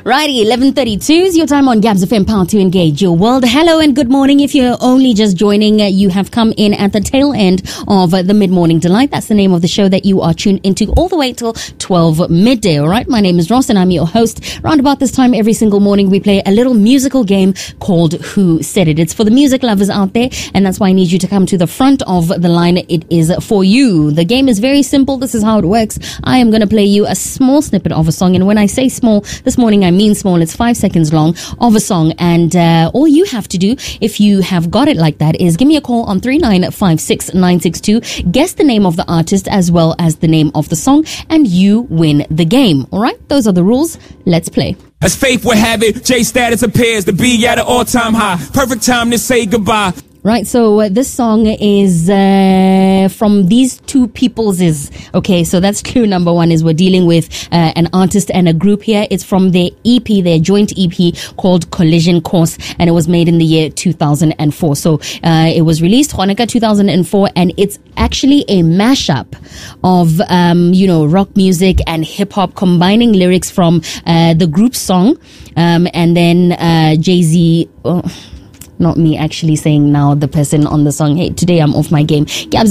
Righty, 11:32 is your time on Gabs FM, power to engage your world. Hello and good morning. If you're only just joining, you have come in at the tail end of the Mid-Morning Delight. That's the name of the show that you are tuned into all the way till 12 midday. All right, my name is Ross and I'm your host. Round about this time every single morning, we play a little musical game called Who Said It. It's for the music lovers out there, and that's why I need you to come to the front of the line. It is for you. The game is very simple. This is how it works. I am going to play you a small snippet of a song, and when I say small, this morning I mean small. It's 5 seconds long of a song, and all you have to do, if you have got it like that, is give me a call on 3956962. Guess the name of the artist as well as the name of the song, and you win the game. All right, those are the rules. Let's play. As fate would have it, J status appears to be at an all-time high. Perfect time to say goodbye. Right, so this song is from these two people's. Okay, so that's clue number one, is we're dealing with an artist and a group here. It's from their EP, their joint EP called Collision Course, and it was made in the year 2004. So it was released, Hanukkah 2004, and it's actually a mashup of, rock music and hip hop, combining lyrics from the group song, and then Jay-Z... not me actually saying now, the person on the song, hey, today I'm off my game. Gabs